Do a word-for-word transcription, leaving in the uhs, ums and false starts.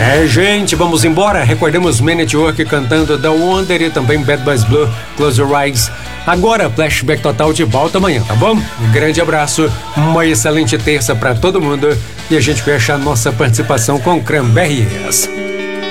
É, gente, vamos embora. Recordemos Man at Work cantando The Wonder e também Bad Boys Blue, Close Your Eyes. Agora, Flashback Total de volta amanhã, tá bom? Um grande abraço, uma excelente terça pra todo mundo e a gente fecha a nossa participação com Cranberries.